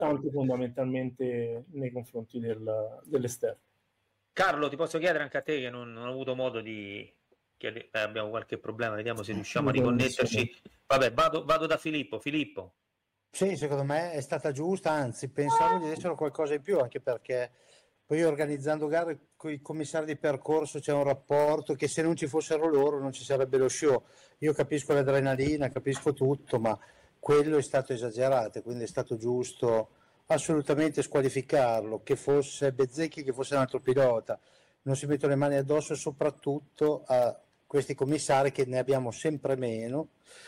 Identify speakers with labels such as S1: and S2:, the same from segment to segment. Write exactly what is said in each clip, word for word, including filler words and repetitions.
S1: importante fondamentalmente nei confronti del, dell'esterno.
S2: Carlo, ti posso chiedere anche a te, che non, non ho avuto modo di chiedere, eh, abbiamo qualche problema, vediamo se riusciamo a riconnetterci. Vabbè, vado, vado da Filippo. Filippo.
S3: Sì, secondo me è stata giusta, anzi pensavo di essere qualcosa in più, anche perché poi organizzando gare con i commissari di percorso c'è un rapporto che se non ci fossero loro non ci sarebbe lo show. Io capisco l'adrenalina, capisco tutto, ma quello è stato esagerato, quindi è stato giusto assolutamente squalificarlo, che fosse Bezzecchi, che fosse un altro pilota. Non si mettono le mani addosso soprattutto a questi commissari, che ne abbiamo sempre meno,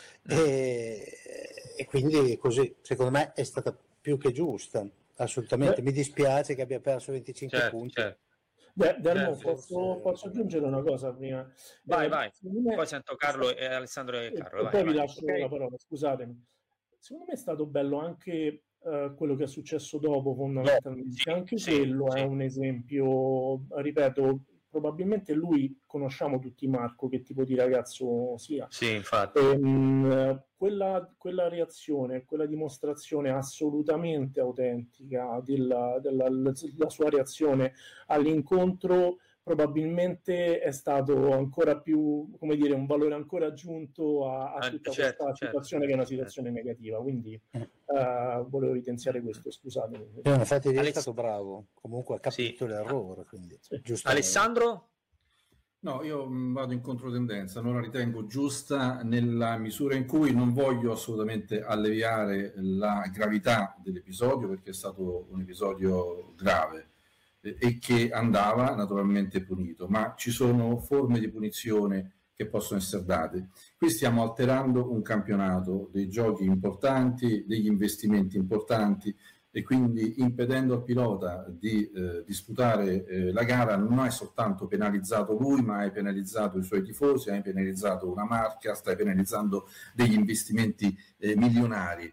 S3: e, e quindi così secondo me è stata più che giusta, assolutamente. Mi dispiace che abbia perso venticinque
S2: certo,
S3: punti.
S2: certo.
S1: Beh, Dermo,
S2: Certo.
S1: posso, posso aggiungere una cosa prima?
S2: Vai,
S1: Eh,
S2: vai.
S1: me,
S2: Poi sento Carlo e Alessandro e Carlo.
S1: E
S2: vai,
S1: poi
S2: vai.
S1: vi lascio
S2: Okay.
S1: la parola, scusatemi. Secondo me è stato bello anche uh, quello che è successo dopo, fondamentalmente.
S2: Sì,
S1: anche
S2: sì,
S1: quello
S2: sì.
S1: è un esempio, ripeto, probabilmente lui, conosciamo tutti Marco, che tipo di ragazzo sia.
S2: Sì, infatti.
S1: E, mh, quella, quella reazione, quella dimostrazione assolutamente autentica della, della, della sua reazione all'incontro probabilmente è stato ancora più, come dire, un valore ancora aggiunto a, a tutta
S2: certo,
S1: questa
S2: certo,
S1: situazione, che è una situazione certo. negativa, quindi uh, volevo evidenziare questo, scusatemi.
S3: No, infatti lei è
S2: Aless-
S3: stato bravo, comunque ha capito
S2: sì.
S3: l'errore, quindi
S1: sì.
S2: Alessandro?
S4: No, io vado in controtendenza, non la ritengo giusta nella misura in cui non voglio assolutamente alleviare la gravità dell'episodio, perché è stato un episodio grave e che andava naturalmente punito, ma ci sono forme di punizione che possono essere date. Qui stiamo alterando un campionato, dei giochi importanti, degli investimenti importanti, e quindi impedendo al pilota di eh, disputare eh, la gara non hai soltanto penalizzato lui, ma hai penalizzato i suoi tifosi, hai penalizzato una marca, stai penalizzando degli investimenti eh, milionari.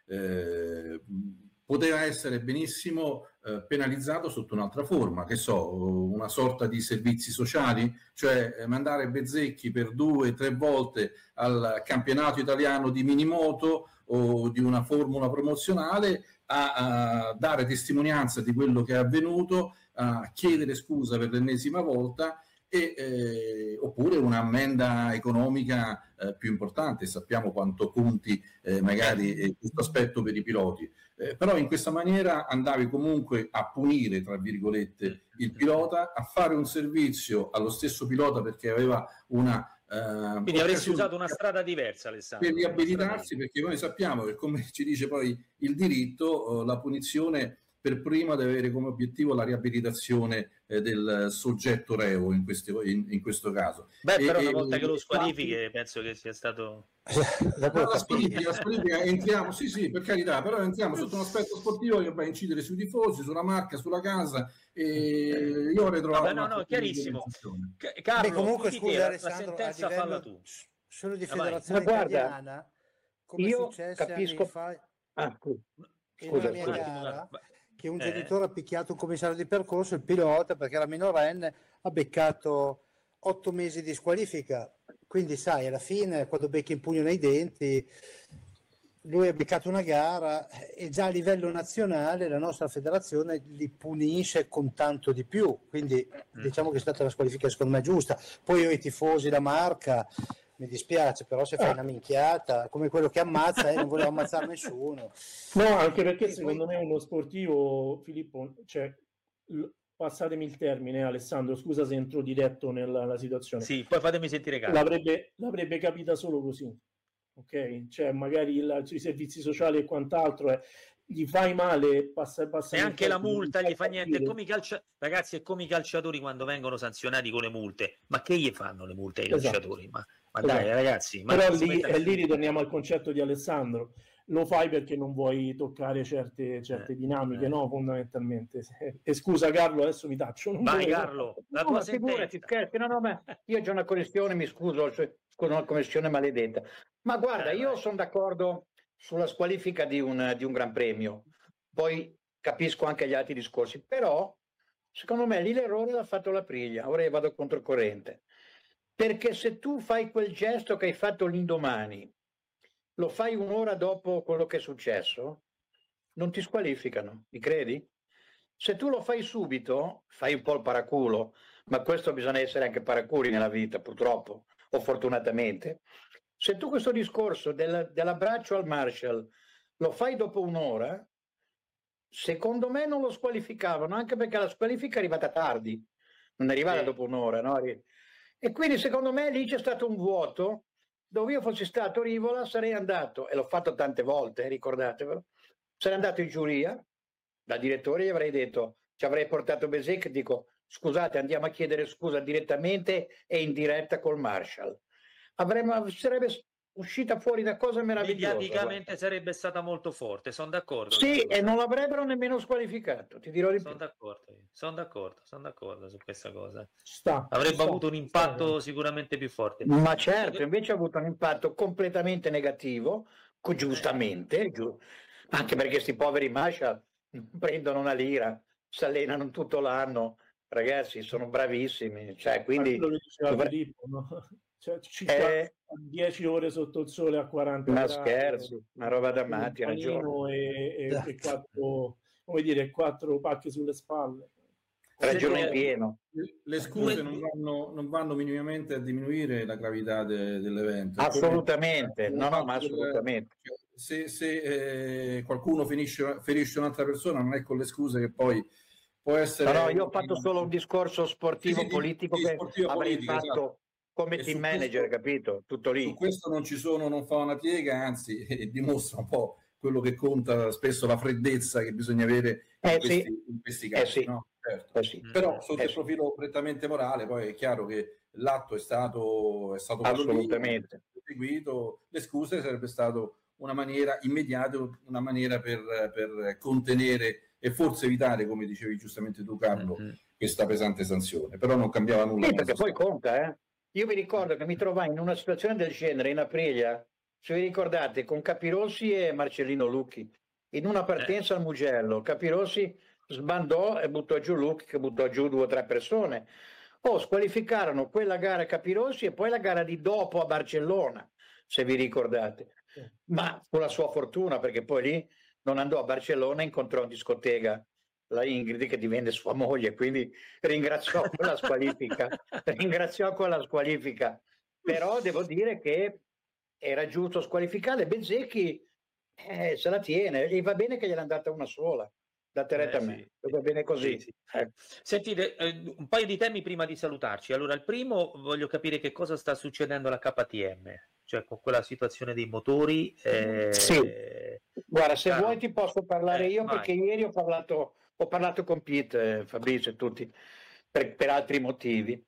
S4: Eh, poteva essere benissimo eh, penalizzato sotto un'altra forma, che so, una sorta di servizi sociali, cioè eh, mandare Bezzecchi per due, tre volte al campionato italiano di minimoto o di una formula promozionale a, a dare testimonianza di quello che è avvenuto, a chiedere scusa per l'ennesima volta, e, eh, oppure un'ammenda economica eh, più importante. Sappiamo quanto conti eh, magari eh, questo aspetto per i piloti, eh, però in questa maniera andavi comunque a punire, tra virgolette, il pilota, a fare un servizio allo stesso pilota perché aveva una Uh,
S2: quindi avresti usato una strada diversa, Alessandro,
S4: per riabilitarsi, perché noi sappiamo che, come ci dice poi il diritto, uh, la punizione per prima deve avere come obiettivo la riabilitazione eh, del soggetto reo in, questi, in, in questo caso.
S2: Beh,
S4: e,
S2: però una
S4: e,
S2: volta che lo squalifichi
S4: infatti,
S2: penso che sia stato...
S4: la, la squalifica, la squalifica entriamo, sì sì, per carità, però entriamo sotto un aspetto sportivo che va a incidere sui tifosi, sulla marca, sulla casa, e io avrei trovato...
S2: Vabbè, no, no, chiarissimo. Carlo,
S3: Beh, comunque
S2: tu
S3: scusa,
S2: la,
S3: Alessandro,
S2: la sentenza
S3: livello,
S2: falla tu.
S3: Solo di
S2: Ah,
S3: federazione
S5: guarda,
S3: italiana, come
S5: io
S3: successe
S5: capisco...
S3: anni fa
S5: Ah,
S3: in
S5: scusa,
S3: una mia
S5: scusa.
S3: gara, che un
S2: Eh.
S3: genitore ha picchiato un commissario di percorso, il pilota, perché era minorenne, ha beccato otto mesi di squalifica. Quindi sai, alla fine, quando becchi in pugno nei denti, lui ha beccato una gara e già a livello nazionale la nostra federazione li punisce con tanto di più, quindi diciamo che è stata la squalifica secondo me giusta. Poi io i tifosi, la marca, mi dispiace, però se fai una minchiata come quello che ammazza, eh, non volevo ammazzare nessuno.
S1: No, anche perché
S3: E
S1: secondo
S3: poi...
S1: me uno sportivo, Filippo, cioè, l- passatemi il termine, Alessandro, scusa se entro diretto nella, nella situazione,
S2: Sì, poi fatemi sentire Carlo.
S1: l'avrebbe, l'avrebbe capita solo così, ok? Cioè magari il, i servizi sociali e quant'altro, eh, gli fai male, passa, passa
S2: E anche la
S1: termine,
S2: multa
S1: non
S2: gli fa
S1: fai
S2: niente.
S1: capire.
S2: Come i calcia... Ragazzi, è come i calciatori quando vengono sanzionati con le multe. Ma che gli fanno le multe ai
S1: Esatto.
S2: calciatori? Ma, ma
S1: Esatto.
S2: dai, ragazzi. Ma
S1: Però
S2: si
S1: lì,
S2: metta-
S1: e lì ritorniamo al concetto di Alessandro. Lo fai perché non vuoi toccare certe, certe
S2: Eh,
S1: dinamiche,
S2: eh.
S1: no? Fondamentalmente. E scusa Carlo, adesso mi taccio. Non
S2: Vai,
S1: volevo-
S2: Carlo, la
S5: No,
S2: tua
S5: ma figurati,
S2: sentenza.
S5: scherzi, no, no, ma io ho già una connessione, mi scuso, cioè, con una connessione maledetta. Ma guarda,
S2: Eh,
S5: io
S2: vai.
S5: sono d'accordo sulla squalifica di un, di un Gran Premio, poi capisco anche gli altri discorsi, però secondo me lì l'errore l'ha fatto la Priglia, ora io vado controcorrente, perché se tu fai quel gesto che hai fatto l'indomani, lo fai un'ora dopo quello che è successo, non ti squalificano, mi credi? Se tu lo fai subito, fai un po' il paraculo, ma questo bisogna essere anche paraculi nella vita, purtroppo, o fortunatamente. Se tu questo discorso del, dell'abbraccio al Marshall lo fai dopo un'ora, secondo me non lo squalificavano, anche perché la squalifica è arrivata tardi, non è arrivata sì. dopo un'ora, no? E quindi secondo me lì c'è stato un vuoto, dove io fossi stato Rivola sarei andato, e l'ho fatto tante volte, ricordatevelo, sarei andato in giuria, da direttore gli avrei detto, ci avrei portato Besek, dico scusate, andiamo a chiedere scusa direttamente e in diretta col Marshall. Avremmo, sarebbe uscita fuori da cosa meravigliosa.
S2: Mediaticamente
S5: guarda.
S2: Sarebbe stata molto forte, sono d'accordo.
S5: Sì, e non l'avrebbero nemmeno squalificato, ti dirò di
S2: sono
S5: più.
S2: D'accordo, sono d'accordo, sono d'accordo su questa cosa.
S1: Sta,
S2: Avrebbe
S1: sta,
S2: avuto un impatto
S1: sta.
S2: sicuramente più forte.
S5: Ma certo, invece ha avuto un impatto completamente negativo, giustamente, giu- anche perché sti poveri Marshall prendono una lira, si allenano tutto l'anno, ragazzi, sono bravissimi, cioè, quindi
S1: quello che diceva
S5: dovre-
S1: Filippo, no? Cioè, ci
S5: Eh,
S1: sta dieci ore sotto il sole a quaranta
S5: ma
S1: gradi,
S5: scherzi, una roba da
S1: con un
S5: matti, ha ragione.
S1: panino e, e,
S3: Esatto.
S1: e quattro, come dire, quattro pacche sulle spalle.
S5: Ragione in
S2: Senti,
S5: pieno.
S4: Le, le scuse non vanno, non vanno minimamente a diminuire la gravità de- dell'evento.
S5: Assolutamente,
S4: Come-
S5: no, no, ma
S4: fatto del-
S5: assolutamente.
S4: cioè, se se, eh, qualcuno finisce, ferisce un'altra persona, non è con le scuse che poi può essere...
S5: No, no, io ho fatto solo un discorso sportivo,
S4: Sì, sì, di-
S5: politico
S4: di
S5: che
S4: sportiva
S5: avrei
S4: politica,
S5: fatto
S4: esatto.
S5: come
S4: E
S5: team
S4: su
S5: manager,
S4: questo-
S5: capito? Tutto lì.
S4: Su questo non ci sono, non fa una piega, anzi eh, dimostra un po' quello che conta spesso, la freddezza che bisogna avere in,
S5: Eh,
S4: questi,
S5: sì.
S4: in questi
S5: Eh,
S4: casi.
S5: sì.
S4: No? Certo.
S5: Eh, sì.
S4: Però sotto
S5: Eh,
S4: il
S5: sì.
S4: profilo prettamente morale, poi è chiaro che l'atto è stato, è stato quello lì,
S5: Assolutamente.
S4: eseguito, le scuse sarebbe stato una maniera immediata, una maniera per, per contenere e forse evitare, come dicevi giustamente tu Carlo,
S2: Mm-hmm.
S4: questa pesante sanzione, però non cambiava nulla.
S5: Sì, perché poi conta, eh. Io mi ricordo che mi trovai in una situazione del genere in Aprilia, se vi ricordate, con Capirossi e Marcellino Lucchi, in una partenza al Mugello. Capirossi sbandò e buttò giù Lucchi, che buttò giù due o tre persone. Oh, squalificarono quella gara Capirossi e poi la gara di dopo a Barcellona, se vi ricordate. Ma con la sua fortuna, perché poi lì non andò a Barcellona, incontrò in discoteca la Ingrid che divenne sua moglie, quindi ringraziò quella squalifica, ringraziò quella squalifica. Però devo dire che era giusto squalificare. Bezzecchi eh, se la tiene, e va bene che gliel'ha andata una sola, da retta
S2: Eh,
S5: a me,
S2: sì.
S5: va bene così.
S2: Sì, sì.
S5: Eh.
S2: Sentite, eh, un paio di temi prima di salutarci. Allora, il primo, voglio capire che cosa sta succedendo alla K T M, cioè con quella situazione dei motori. Eh,
S5: Sì. Guarda, se
S2: Caro,
S5: vuoi ti posso parlare
S2: eh,
S5: io,
S2: vai.
S5: perché ieri ho parlato, ho parlato con Pete, eh, Fabrizio e tutti, per, per altri motivi.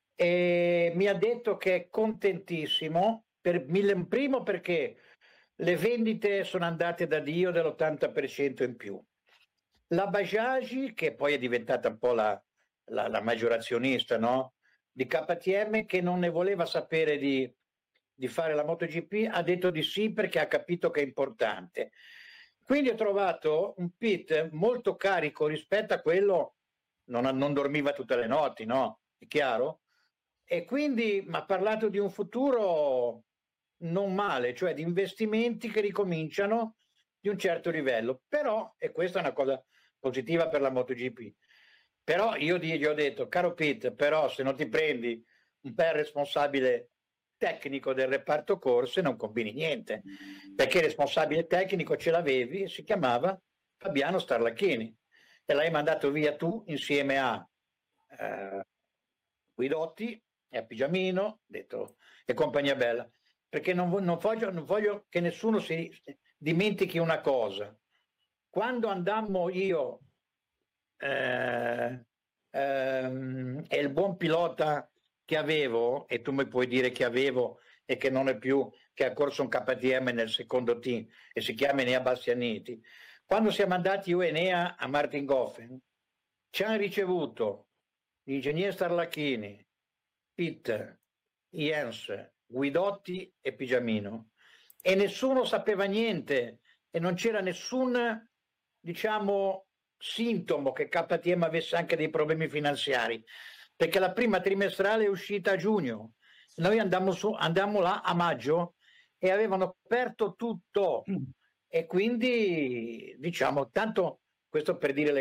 S5: E mi ha detto che è contentissimo, per mille, primo perché le vendite sono andate da Dio dell'ottanta per cento in più. La Bajaj, che poi è diventata un po' la, la, la maggiorazionista, no? Di K T M, che non ne voleva sapere di, di fare la MotoGP, ha detto di sì perché ha capito che è importante. Quindi ho trovato un Pete molto carico rispetto a quello, non, non dormiva tutte le notti, no? È chiaro? E quindi mi ha parlato di un futuro non male, cioè di investimenti che ricominciano di un certo livello. Però, e questa è una cosa positiva per la MotoGP, però io gli ho detto, caro Pete, però se non ti prendi un bel responsabile tecnico del reparto corse non combini niente, perché il responsabile tecnico ce l'avevi e si chiamava Fabiano Starlacchini e l'hai mandato via tu insieme a eh, Guidotti e a Pigiamino, detto, e compagnia bella, perché non, non, voglio, non voglio che nessuno si dimentichi una cosa. Quando andammo io eh, ehm, e il buon pilota che avevo, e tu mi puoi dire che avevo e che non è più, che ha corso un K T M nel secondo team e si chiama Enea Bastianiti, quando siamo andati io e Enea a Martingoffen ci hanno ricevuto l'ingegnere Starlacchini, Pitt, Jens, Guidotti e Pigiamino, e nessuno sapeva niente e non c'era nessun, diciamo, sintomo che K T M avesse anche dei problemi finanziari, perché la prima trimestrale è uscita a giugno, noi andammo, su, andammo là a maggio e avevano aperto tutto e quindi diciamo tanto questo per dire le